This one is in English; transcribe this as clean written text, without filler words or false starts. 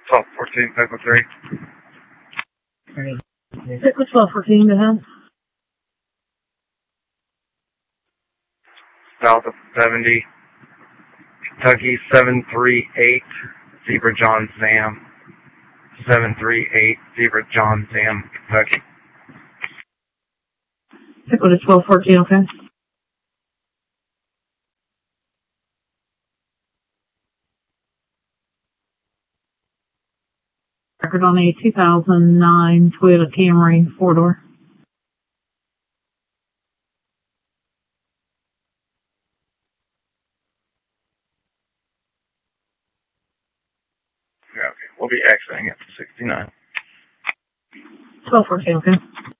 1214, Pickle 3. Stick with 1214 to him. South of 70, Kentucky 738, Zebra John Sam. 738, Zebra John Sam, Kentucky. Stick with 1214, okay? Record on a 2009 Toyota Camry 4-door. Yeah, okay. We'll be exiting at 69. 1214, okay?